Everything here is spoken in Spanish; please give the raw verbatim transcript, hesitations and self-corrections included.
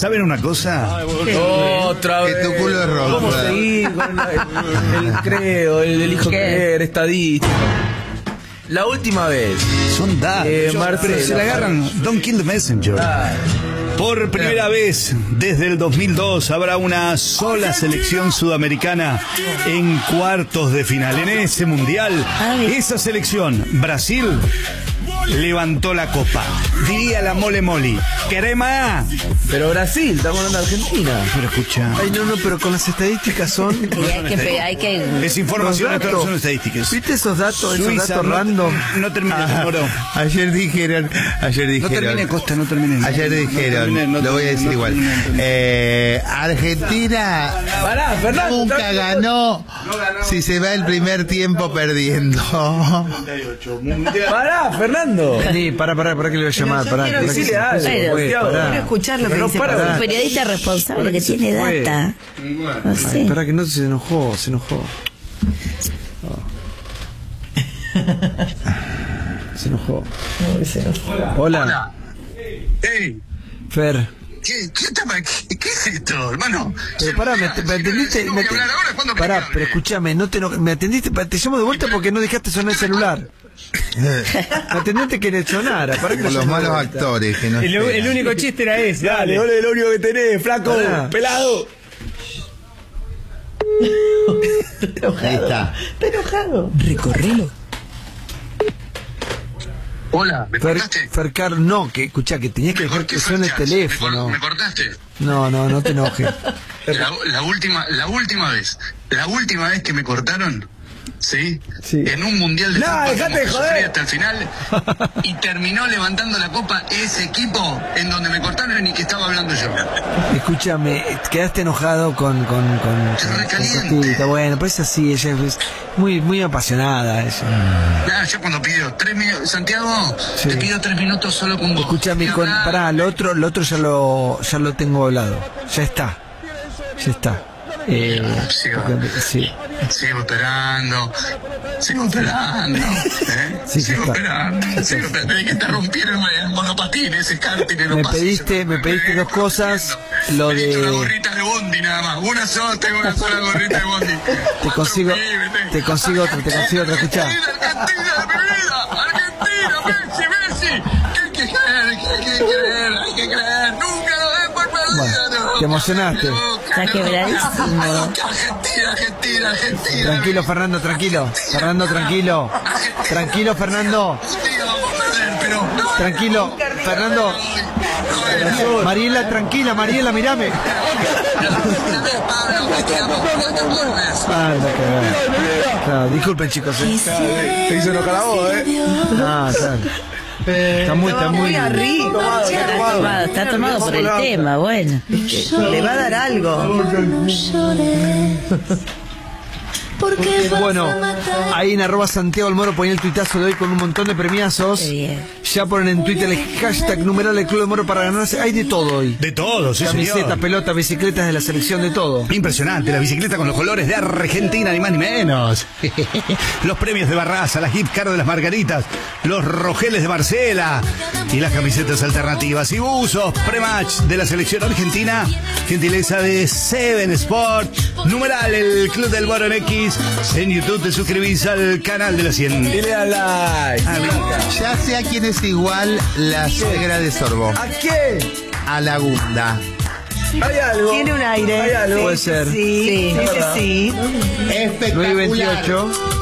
¿Saben una cosa? Otra vez. Que tu culo es rojo. ¿Cómo seguir con el, el creo, el elijo creer, estadística? La última vez. Son datos. Eh, Yo- Marcela, pero se la agarran. Don't kill the messenger. Ah, Por primera vez desde el dos mil dos habrá una sola selección sudamericana en cuartos de final. En ese mundial, esa selección, Brasil, levantó la copa. Diría la mole moli. ¡Querema! pero Brasil, estamos hablando de Argentina. Pero escucha. Ay, no, no, pero con las estadísticas son. Y hay que, pe- hay que Es información, Los esto no datos. son estadísticas. ¿Viste esos datos, esos Suiza, datos no, random? no termine, Ah, Moro. ayer dijeron, ayer No dijeron. termine, Costa, no termine. Ayer No dijeron, termine, no lo voy a termine, decir no igual. termine, no termine. Eh, Argentina Pará, Fernando. nunca tranquilo. ganó si se va el primer tiempo perdiendo. Pará, Fernando. Sí, pará, pará, pará que le voy a llamar. Pará, quiero pará que decirle se algo, puede, bueno, pará. quiero escuchar lo que Pero dice para, un pará. periodista responsable que se tiene puede. data. No Ay, sé. pará que no se enojó, se enojó. Se enojó. Hola. Hola. Hey, Fer. ¿qué, qué, tema- qué- qué es esto, hermano? Pero pará, me, me atendiste. Si no me voy a aten- hablar ahora, ¿cuándo pará, querés que pero hable? escúchame, no te eno- me atendiste, te llamo de vuelta porque no dejaste sonar el celular. Me atendiste que le sonara. Para que Como lo los llame de malos vuelta. actores que no El, esperan. el único chiste era ese. Dale, Dale, es lo único que tenés, flaco, Pará. pelado. Ahí está. Está enojado. Recorrelo. Hola, ¿me Fer, cortaste? Fercar, no, que escuchá, que tenías que Me dejar corté, que suene el Ferchas. teléfono. ¿Me, cor- me cortaste? No, no, no te enojes. La, la última, la última vez, la última vez que me cortaron, ¿sí? Sí. En un mundial de No, fútbol dejate como de que joder. sufrí hasta el final y terminó levantando la copa ese equipo en donde me cortaron y que estaba hablando yo. Escúchame, quedaste enojado con con con, Estoy con- recaliente. con Costita. Bueno, pues es así, ella es muy muy apasionada ella. Nada, yo cuando pido tres minutos, Santiago, Sí. te pido tres minutos solo con vos. Escúchame, Quiero con, hablar. pará, lo otro, lo otro ya lo ya lo tengo hablado. Ya está. Ya está. Eh, Sigo. porque- sí. Sigo esperando, sigo esperando, ¿eh? Sí, sigo está. esperando, sigo esperando. Desde que te rompieron el monopatín, ese karting en un Me pasillo. pediste, me pediste dos cosas, lo Pediste una de gorrita de Bondi nada más, una sola, tengo una sola gorrita de Bondi. te consigo te consigo otra, te consigo otra, escuchá. Argentina de mi vida, Argentina, Messi, Messi. ¿Qué hay que creer? ¿Qué hay que creer? Hay que creer, nunca lo den por perdido. Bueno, no. te emocionaste. Está quebradísimo. Argentina, Argentina, Argentina. Tranquilo, Fernando, tranquilo. Fernando, tranquilo. Tranquilo, Fernando. Argentina vamos a perder, pero no. Tranquilo, Fernando. Mariela, tranquila, Mariela, mirame. Anda, cagada. Claro, disculpen, chicos. ¿eh? Te hizo enojar a vos, ¿eh? Ah, claro. Está muy, está muy. arriba. Está tomado, está tomado por el tema, bueno. Le va a dar algo. Bueno, ahí en arroba Santiago el Moro ponía el tuitazo de hoy con un montón de premiazos. Qué bien. Ya ponen en Twitter el hashtag numeral del Club del Moro para ganarse. Hay de todo hoy. De todo, sí, Camisetas, señor. pelotas, bicicletas de la selección, de todo. Impresionante, la bicicleta con los colores de Argentina, ni más ni menos. Los premios de Barraza, las gift card de las Margaritas, los rogeles de Marcela y las camisetas alternativas y buzos pre-match de la selección argentina. Gentileza de Seven Sport. Numeral el Club del Moro en X. En YouTube te suscribís al canal de la cien. Y le da like. Ya sé a quién es igual la suegra de Sorbo. ¿A qué? A la Gunda. Hay algo. Tiene un aire. Hay algo. Puede ser. Sí, sí, sí. nueve y Espectacular. veintiocho.